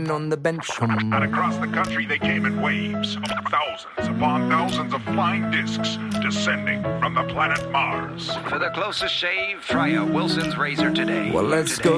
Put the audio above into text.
sitting on the bench. And across the country they came in waves, thousands upon thousands of flying discs descending from the planet Mars. For the closest shave, try a Wilson's razor today. Well, let's go